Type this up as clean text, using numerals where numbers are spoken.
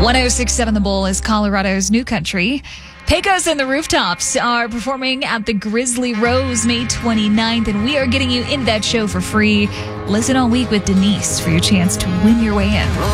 106.7 The Bull is Colorado's new country. Pecos and the Rooftops are performing at the Grizzly Rose May 29th, and we are getting you into that show for free. Listen all week with Denise for your chance to win your way in.